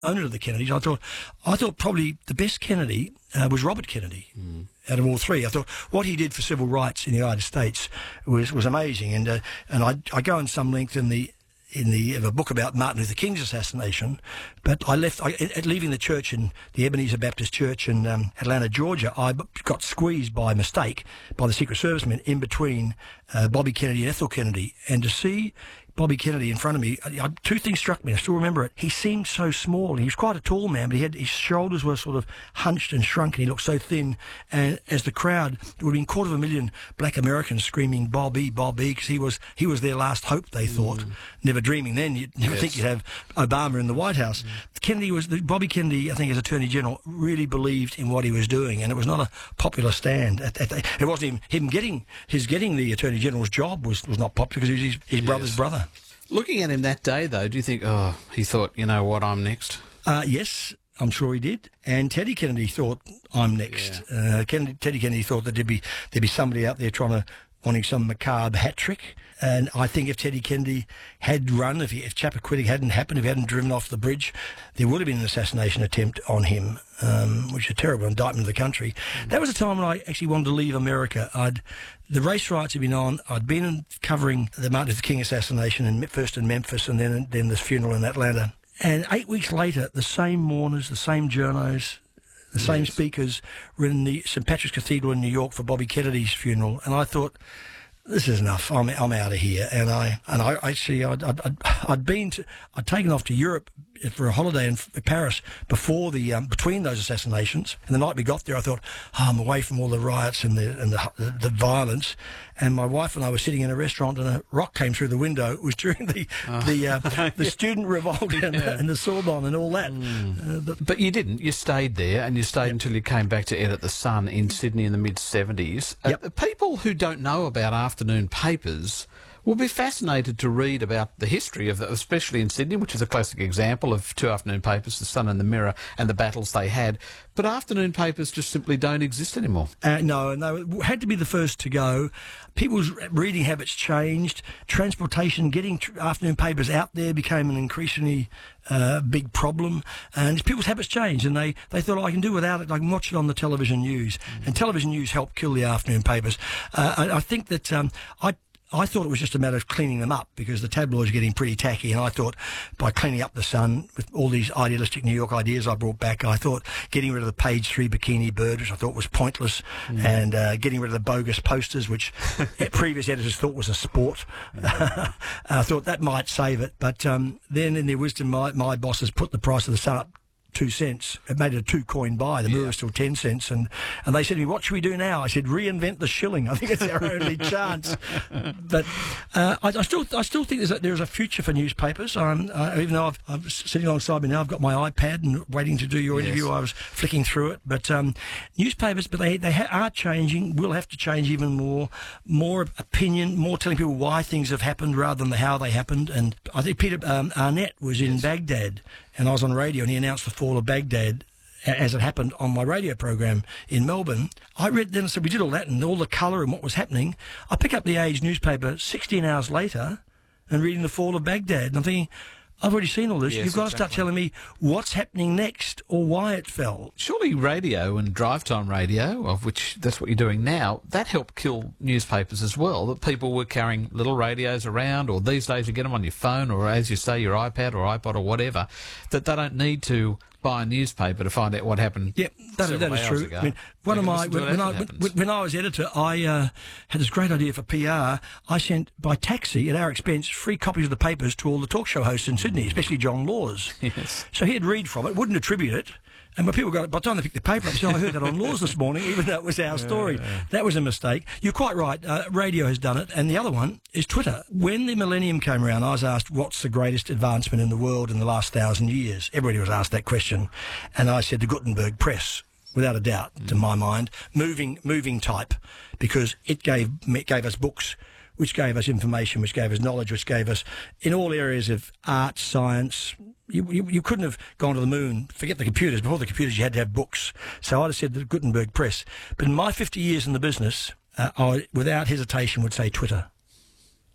owner of the Kennedys, I thought probably the best Kennedy was Robert Kennedy. Out of all three, I thought what he did for civil rights in the United States was amazing, and I go in some length in the book about Martin Luther King's assassination, but leaving the church in the Ebenezer Baptist Church in Atlanta, Georgia, I got squeezed by mistake by the Secret Servicemen in between Bobby Kennedy and Ethel Kennedy, and to see Bobby Kennedy in front of me, two things struck me. I still remember it. He seemed so small. He was quite a tall man, but his shoulders were sort of hunched and shrunk, and he looked so thin. And as the crowd, there would have been 250,000 black Americans screaming, "Bobby, Bobby," because he was their last hope, they thought. Never dreaming then, you'd never think you'd have Obama in the White House. Bobby Kennedy, I think, as Attorney General, really believed in what he was doing, and it was not a popular stand. It wasn't him getting the Attorney General's job was not popular, because he was his brother's brother. Looking at him that day, though, do you think, he thought, you know what, I'm next? Yes, I'm sure he did. And Teddy Kennedy thought, I'm next. Yeah. Teddy Kennedy thought that there'd be somebody out there wanting some macabre hat trick. And I think if Teddy Kennedy had run, if Chappaquiddick hadn't happened, if he hadn't driven off the bridge, there would have been an assassination attempt on him, which is a terrible indictment of the country. That was a time when I actually wanted to leave America. The race riots had been on. I'd been covering the Martin Luther King assassination, first in Memphis and then this funeral in Atlanta. And 8 weeks later, the same mourners, the same journos, the same speakers were in the St. Patrick's Cathedral in New York for Bobby Kennedy's funeral. And I thought, this is enough. I'm out of here. And I'd taken off to Europe for a holiday in Paris before between those assassinations. And the night we got there, I thought, I'm away from all the riots and the violence. And my wife and I were sitting in a restaurant, and a rock came through the window. It was during the student revolt and the Sorbonne and all that. But you didn't. You stayed there, and you stayed until you came back to edit The Sun in Sydney in the mid-'70s. People who don't know about afternoon papers will be fascinated to read about the history of especially in Sydney, which is a classic example of two afternoon papers, The Sun and The Mirror, and the battles they had. But afternoon papers just simply don't exist anymore. No, it had to be the first to go. People's reading habits changed. Transportation, getting afternoon papers out there became an increasingly big problem. And people's habits changed, and they thought, I can do without it. I can watch it on the television news. And television news helped kill the afternoon papers. I think that I thought it was just a matter of cleaning them up, because the tabloids are getting pretty tacky, and I thought by cleaning up The Sun with all these idealistic New York ideas I brought back, I thought getting rid of the page 3 bikini bird, which I thought was pointless, and getting rid of the bogus posters, which previous editors thought was a sport. I thought that might save it, but then in their wisdom, my bosses put the price of The Sun up 2 cents. It made it a 2-coin buy. The Mirror was still 10 cents. And they said to me, what should we do now? I said, reinvent the shilling. I think it's our only chance. But I still think there's a future for newspapers. Even though I'm sitting alongside me now, I've got my iPad and waiting to do your interview. I was flicking through it. But newspapers, they are changing, will have to change even more opinion, more telling people why things have happened rather than how they happened. And I think Peter Arnett was in Baghdad, and I was on radio, and he announced the fall of Baghdad as it happened on my radio program in Melbourne. I read then, so we did all that and all the colour and what was happening. I pick up the Age newspaper 16 hours later and reading the fall of Baghdad, and I'm thinking, I've already seen all this. You've got to start telling me what's happening next or why it fell. Surely radio and drive time radio, of which that's what you're doing now, that helped kill newspapers as well, that people were carrying little radios around, or these days you get them on your phone, or as you say, your iPad or iPod or whatever, that they don't need to buy a newspaper to find out what happened. Yep, that is true. Ago. I mean, when I was editor, I had this great idea for PR. I sent by taxi at our expense free copies of the papers to all the talk show hosts in Sydney, especially John Laws. Yes. So he'd read from it, wouldn't attribute it. And when people got it, by the time they picked the paper up, they said, I heard that on Laws this morning, even though it was our story. That was a mistake. You're quite right. Radio has done it. And the other one is Twitter. When the millennium came around, I was asked, what's the greatest advancement in the world in the last 1,000 years? Everybody was asked that question. And I said the Gutenberg press, without a doubt, to my mind. Moving type, because it gave us books, which gave us information, which gave us knowledge, which gave us, in all areas of art, science. You couldn't have gone to the moon. Forget the computers. Before the computers, you had to have books. So I'd have said the Gutenberg press. But in my 50 years in the business, I, without hesitation, would say Twitter.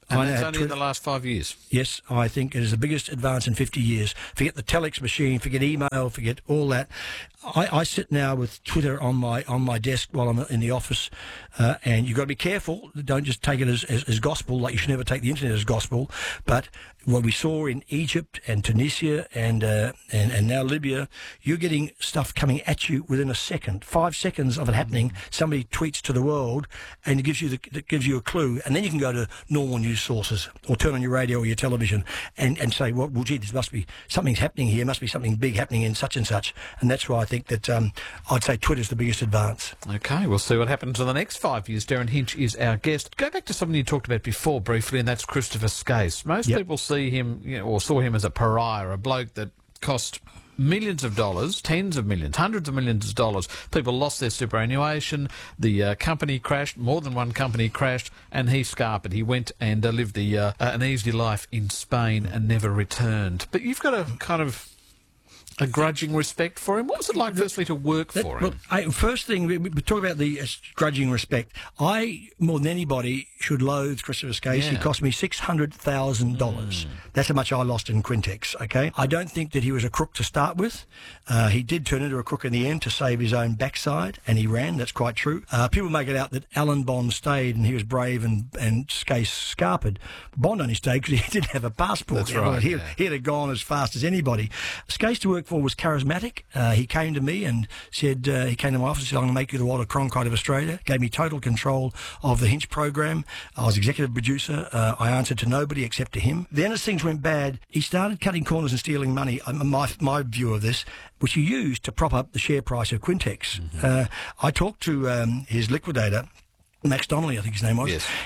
And I that's had only in the last 5 years. Yes, I think it is the biggest advance in 50 years. Forget the telex machine, forget email, forget all that. I sit now with Twitter on my desk while I'm in the office, and you've got to be careful. Don't just take it as gospel, like you should never take the internet as gospel. But what we saw in Egypt and Tunisia and now Libya, you're getting stuff coming at you within a second. 5 seconds of it happening, somebody tweets to the world, and it gives you a clue, and then you can go to normal news sources or turn on your radio or your television and say, well, gee, this must be something's happening here. Must be something big happening in such and such. And that's why I think that I'd say Twitter's the biggest advance. Okay, we'll see what happens in the next 5 years. Darren Hinch is our guest. Go back to something you talked about before briefly, and that's Christopher Skase. Most people see him, or saw him as a pariah, a bloke that cost millions of dollars, tens of millions, hundreds of millions of dollars. People lost their superannuation. The company crashed. More than one company crashed, and he scarpered. He went and lived an easy life in Spain and never returned. But you've got a kind of a grudging respect for him. What was it like, firstly, to work for him? Well, first thing, we talk about the grudging respect. I, more than anybody, should loathe Christopher Skase. He cost me $600,000. That's how much I lost in Quintex, okay? I don't think that he was a crook to start with. He did turn into a crook in the end to save his own backside, and he ran. That's quite true. People make it out that Alan Bond stayed and he was brave and Skase scarpered. Bond only stayed because he didn't have a passport. That's right. He'd have gone as fast as anybody. Skase to work for was charismatic. He came to me and said, he came to my office and said, I'm going to make you the Walter Cronkite of Australia. Gave me total control of the Hinch program. I was executive producer. I answered to nobody except to him. Then as things went bad, he started cutting corners and stealing money. My view of this, which he used to prop up the share price of Quintex. I talked to his liquidator, Max Donnelly, I think his name was. Yes.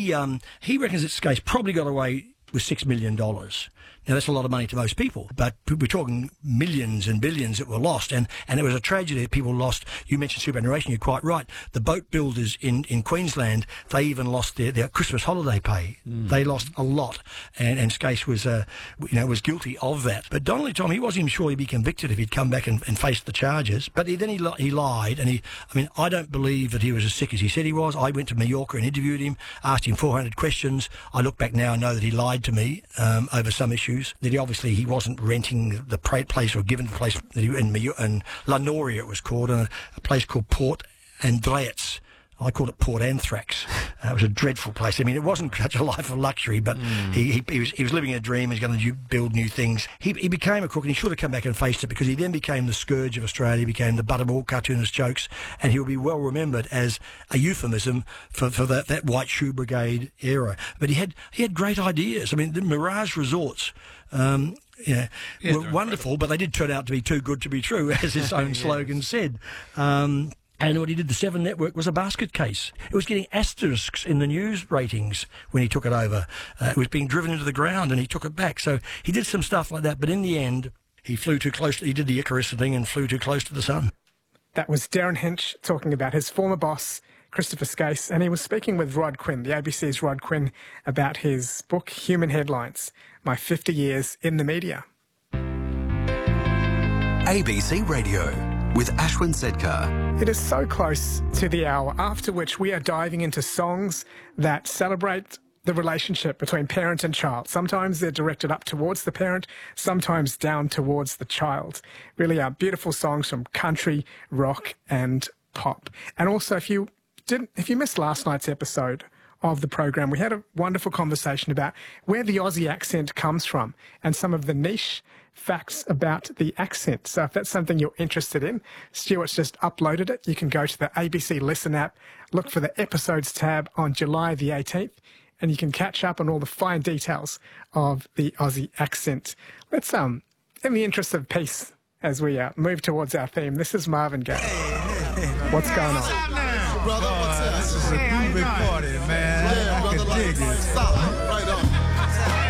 He reckons that Skase probably got away with $6 million. Now, that's a lot of money to most people, but we're talking millions and billions that were lost, and it was a tragedy that people lost. You mentioned superannuation, you're quite right. The boat builders in Queensland, they even lost their Christmas holiday pay. They lost a lot, and Skase was guilty of that. But Donnelly, Tom, he wasn't even sure he'd be convicted if he'd come back and faced the charges, but then he lied, and I don't believe that he was as sick as he said he was. I went to Mallorca and interviewed him, asked him 400 questions. I look back now and know that he lied to me over some issues. That he wasn't renting the place or given the place that in La Noria it was called, a place called Port Andreas. I called it Port Anthrax. It was a dreadful place. I mean, it wasn't such a life of luxury, but he was living a dream. He's going to build new things. He became a crook, and he should have come back and faced it, because he then became the scourge of Australia, became the butt of all cartoonist jokes, and he will be well remembered as a euphemism for that White Shoe Brigade era. But he had great ideas. I mean, the Mirage Resorts. Were wonderful, but they did turn out to be too good to be true, as his own slogan said. And what he did, the Seven Network, was a basket case. It was getting asterisks in the news ratings when he took it over. It was being driven into the ground, and he took it back. So he did some stuff like that, but in the end, he flew too close. He did the Icarus thing and flew too close to the sun. That was Darren Hinch talking about his former boss, Christopher Skase, and he was speaking with Rod Quinn, the ABC's Rod Quinn, about his book, Human Headlines, My 50 Years in the Media. ABC Radio with Ashwin Sedkar. It is so close to the hour, after which we are diving into songs that celebrate the relationship between parent and child. Sometimes they're directed up towards the parent, sometimes down towards the child. Really are beautiful songs from country, rock and pop. And also, if you missed last night's episode of the program, we had a wonderful conversation about where the Aussie accent comes from and some of the niche facts about the accent. So if that's something you're interested in, Stuart's just uploaded it. You can go to the ABC Listen app, look for the episodes tab on July the 18th, and you can catch up on all the fine details of the Aussie accent. Let's, in the interest of peace, as we move towards our theme, this is Marvin Gaye. What's going on? Brother, this is a groovy party, man. I can dig it.